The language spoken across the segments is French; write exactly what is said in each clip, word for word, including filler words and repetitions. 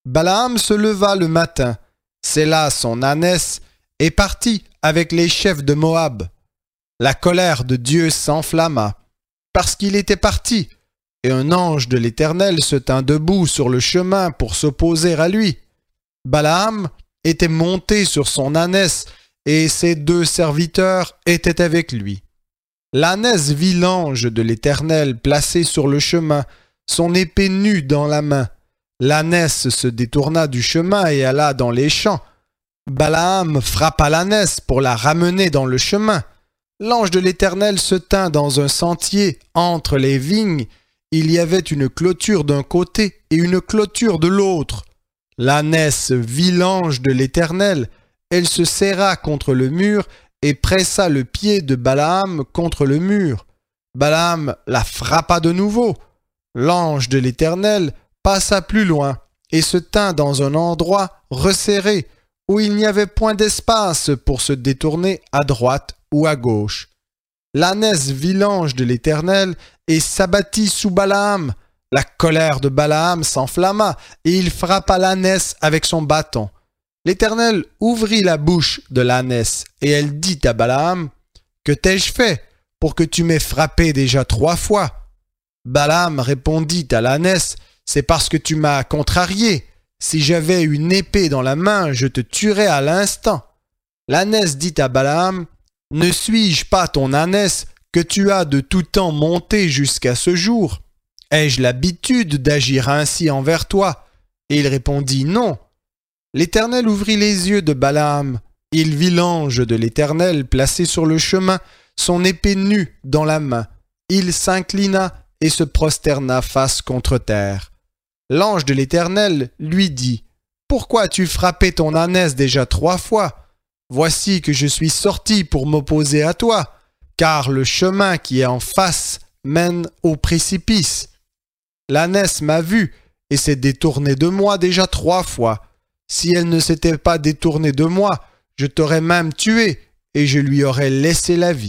Balaam se leva le matin, sella son ânesse et partit avec les chefs de Moab. La colère de Dieu s'enflamma, parce qu'il était parti, et un ange de l'Éternel se tint debout sur le chemin pour s'opposer à lui. Balaam était monté sur son ânesse, et ses deux serviteurs étaient avec lui. L'ânesse vit l'ange de l'Éternel placé sur le chemin, son épée nue dans la main. L'ânesse se détourna du chemin et alla dans les champs. Balaam frappa l'ânesse pour la ramener dans le chemin. L'ange de l'Éternel se tint dans un sentier entre les vignes. Il y avait une clôture d'un côté et une clôture de l'autre. L'ânesse vit l'ange de l'Éternel. Elle se serra contre le mur et pressa le pied de Balaam contre le mur. Balaam la frappa de nouveau. L'ange de l'Éternel passa plus loin et se tint dans un endroit resserré où il n'y avait point d'espace pour se détourner à droite ou à gauche. L'ânesse vit l'ange de l'Éternel et s'abattit sous Balaam. La colère de Balaam s'enflamma et il frappa l'ânesse avec son bâton. L'Éternel ouvrit la bouche de l'ânesse et elle dit à Balaam, « Que t'ai-je fait pour que tu m'aies frappé déjà trois fois ?» Balaam répondit à l'ânesse, « C'est parce que tu m'as contrarié. Si j'avais une épée dans la main, je te tuerais à l'instant. » L'ânesse dit à Balaam, « Ne suis-je pas ton ânesse que tu as de tout temps monté jusqu'à ce jour? Ai-je l'habitude d'agir ainsi envers toi ?» Et il répondit, « Non. » L'Éternel ouvrit les yeux de Balaam. Il vit l'ange de l'Éternel placé sur le chemin, son épée nue dans la main. Il s'inclina et se prosterna face contre terre. L'ange de l'Éternel lui dit, « Pourquoi as-tu frappé ton ânesse déjà trois fois? Voici que je suis sorti pour m'opposer à toi, car le chemin qui est en face mène au précipice. L'ânesse m'a vu et s'est détournée de moi déjà trois fois. Si elle ne s'était pas détournée de moi, je t'aurais même tué et je lui aurais laissé la vie. »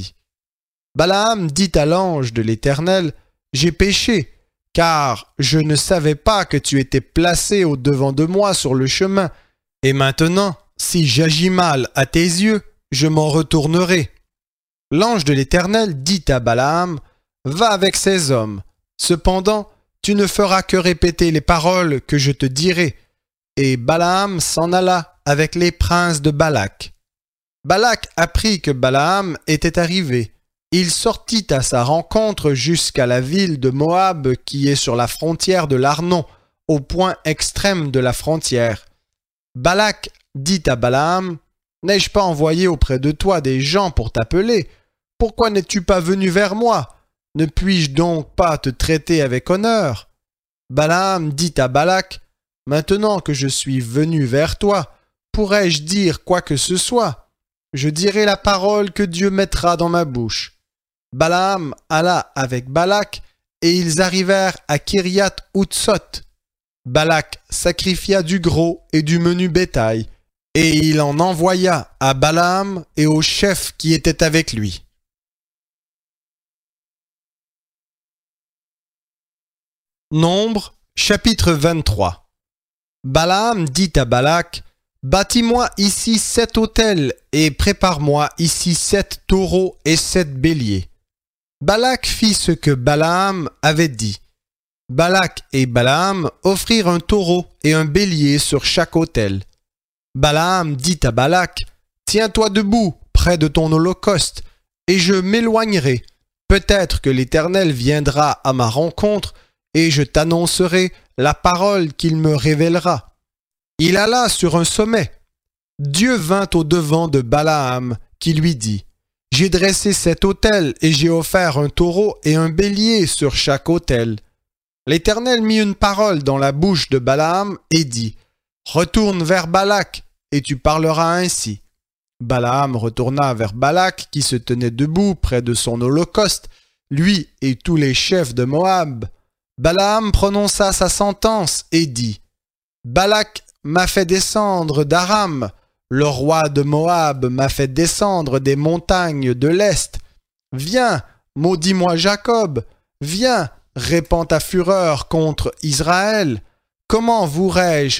Balaam dit à l'ange de l'Éternel, « J'ai péché, car je ne savais pas que tu étais placé au-devant de moi sur le chemin. Et maintenant, si j'agis mal à tes yeux, je m'en retournerai. » L'ange de l'Éternel dit à Balaam, « Va avec ces hommes. Cependant, tu ne feras que répéter les paroles que je te dirai. » Et Balaam s'en alla avec les princes de Balak. Balak apprit que Balaam était arrivé. Il sortit à sa rencontre jusqu'à la ville de Moab qui est sur la frontière de l'Arnon, au point extrême de la frontière. Balak dit à Balaam, « N'ai-je pas envoyé auprès de toi des gens pour t'appeler? Pourquoi n'es-tu pas venu vers moi? Ne puis-je donc pas te traiter avec honneur? » Balaam dit à Balak, « Maintenant que je suis venu vers toi, pourrais-je dire quoi que ce soit? Je dirai la parole que Dieu mettra dans ma bouche. » Balaam alla avec Balak, et ils arrivèrent à Kiriath-Outsot. Balak sacrifia du gros et du menu bétail, et il en envoya à Balaam et aux chefs qui étaient avec lui. Nombre, chapitre vingt-trois. Balaam dit à Balak, « Bâtis-moi ici sept autels, et prépare-moi ici sept taureaux et sept béliers. » Balak fit ce que Balaam avait dit. Balak et Balaam offrirent un taureau et un bélier sur chaque autel. Balaam dit à Balak, « Tiens-toi debout près de ton holocauste, et je m'éloignerai. Peut-être que l'Éternel viendra à ma rencontre, et je t'annoncerai la parole qu'il me révélera. » Il alla sur un sommet. Dieu vint au-devant de Balaam, qui lui dit, « J'ai dressé cet autel et j'ai offert un taureau et un bélier sur chaque autel. » L'Éternel mit une parole dans la bouche de Balaam et dit, « Retourne vers Balak et tu parleras ainsi. » Balaam retourna vers Balak qui se tenait debout près de son holocauste, lui et tous les chefs de Moab. Balaam prononça sa sentence et dit, « Balak m'a fait descendre d'Aram. Le roi de Moab m'a fait descendre des montagnes de l'Est. Viens, maudis-moi Jacob. Viens, répands ta fureur contre Israël. Comment voudrais-je